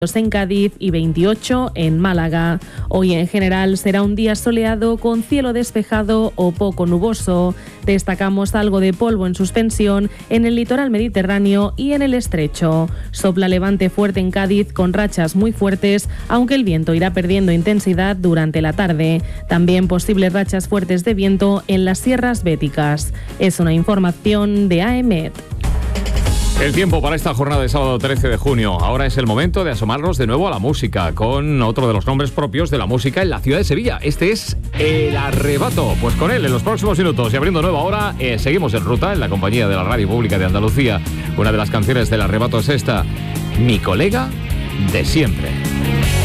en Cádiz y 28 en Málaga. Hoy en general será un día soleado con cielo despejado o poco nuboso. Destacamos algo de polvo en suspensión en el litoral mediterráneo y en el estrecho. Sopla levante fuerte en Cádiz con rachas muy fuertes, aunque el viento irá perdiendo intensidad durante la tarde. También posibles rachas fuertes de viento en las sierras béticas. Es una información de AEMET. El tiempo para esta jornada de sábado 13 de junio. Ahora es el momento de asomarnos de nuevo a la música, con otro de los nombres propios de la música en la ciudad de Sevilla. Este es El Arrebato. Pues con él, en los próximos minutos y abriendo nueva hora, seguimos en ruta en la compañía de la Radio Pública de Andalucía. Una de las canciones del Arrebato es esta, Mi colega de siempre.